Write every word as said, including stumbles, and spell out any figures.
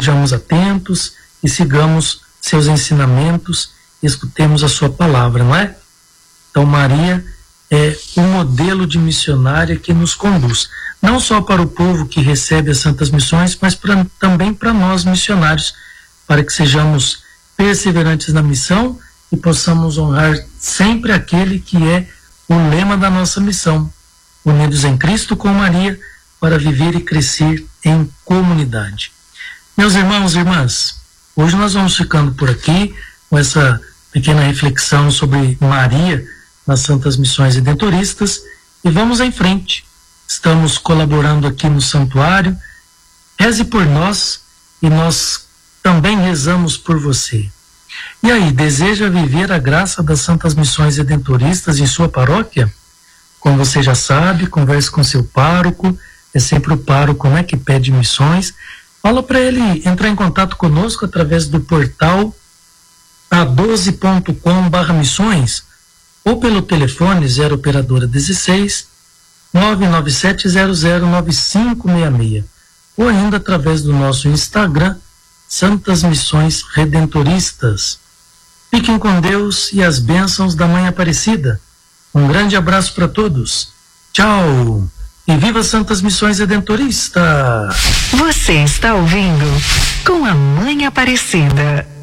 estejamos atentos e sigamos seus ensinamentos, escutemos a sua palavra, não é? Então Maria é um modelo de missionária que nos conduz, não só para o povo que recebe as santas missões, mas pra, também para nós missionários, para que sejamos perseverantes na missão e possamos honrar sempre aquele que é o lema da nossa missão, unidos em Cristo com Maria, para viver e crescer em comunidade. Meus irmãos e irmãs, hoje nós vamos ficando por aqui com essa pequena reflexão sobre Maria nas Santas Missões Redentoristas e vamos em frente. Estamos colaborando aqui no santuário. Reze por nós e nós também rezamos por você. E aí, deseja viver a graça das Santas Missões Redentoristas em sua paróquia? Como você já sabe, converse com seu pároco, é sempre o pároco, né, que pede missões. Fala para ele entrar em contato conosco através do portal a doze ponto com barra missões ou pelo telefone zero operadora dezesseis, nove nove sete zero zero nove cinco seis seis ou ainda através do nosso Instagram, Santas Missões Redentoristas. Fiquem com Deus e as bênçãos da Mãe Aparecida. Um grande abraço para todos. Tchau! E viva Santas Missões Redentoristas! Você está ouvindo Com a Mãe Aparecida.